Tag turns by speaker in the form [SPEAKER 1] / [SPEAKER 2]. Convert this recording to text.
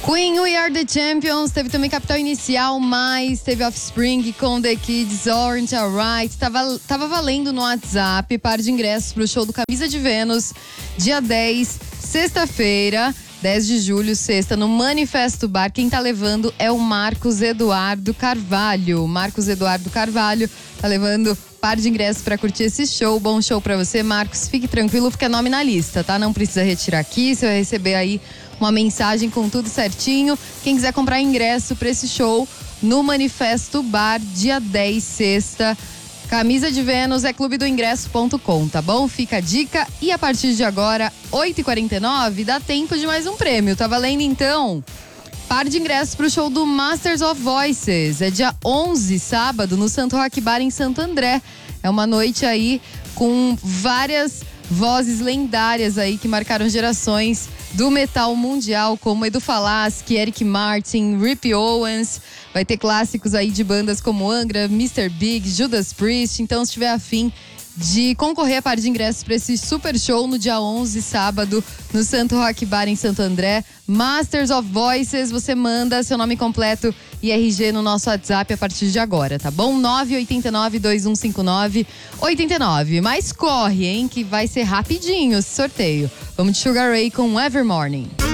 [SPEAKER 1] Queen, We Are The Champions, teve também Capital Inicial, mas teve Offspring com The Kids, Orange Alright. Tava valendo no WhatsApp, par de ingressos pro show do Camisa de Vênus, dia 10, sexta-feira, 10 de julho, sexta, no Manifesto Bar. Quem tá levando é o Marcos Eduardo Carvalho. Marcos Eduardo Carvalho tá levando par de ingressos pra curtir esse show. Bom show pra você, Marcos. Fique tranquilo, porque é nome na lista, tá? Não precisa retirar aqui, você vai receber aí uma mensagem com tudo certinho. Quem quiser comprar ingresso pra esse show no Manifesto Bar, dia 10, sexta, Camisa de Vênus, é clubedoingresso.com, tá bom? Fica a dica. E a partir de agora, 8h49, dá tempo de mais um prêmio. Tá valendo então par de ingressos pro show do Masters of Voices. É dia 11, sábado, no Santo Rock Bar em Santo André. É uma noite aí com várias vozes lendárias aí que marcaram gerações do metal mundial, como Edu Falaschi, Eric Martin, Rip Owens. Vai ter clássicos aí de bandas como Angra, Mr. Big, Judas Priest. Então, se tiver afim de concorrer a par de ingressos para esse super show no dia 11, sábado, no Santo Rock Bar em Santo André, Masters of Voices, você manda seu nome completo e RG no nosso WhatsApp a partir de agora, tá bom? 989-2159-89. Mas corre, hein, que vai ser rapidinho esse sorteio. Vamos de Sugar Ray com Every Morning.